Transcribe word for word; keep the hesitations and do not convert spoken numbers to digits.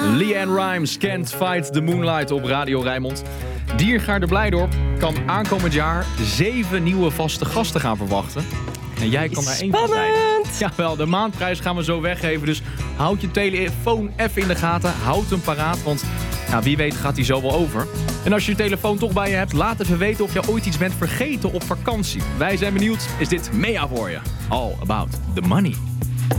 LeAnn Rimes, Can't Fight the Moonlight op Radio Rijnmond. Diergaarde Blijdorp kan aankomend jaar zeven nieuwe vaste gasten gaan verwachten. En jij kan daar één van zijn. Jawel, de maandprijs gaan we zo weggeven. Dus houd je telefoon even in de gaten. Houd hem paraat, want ja, wie weet gaat hij zo wel over. En als je je telefoon toch bij je hebt, laat even weten of je ooit iets bent vergeten op vakantie. Wij zijn benieuwd. Is dit Mea voor je? All about the money.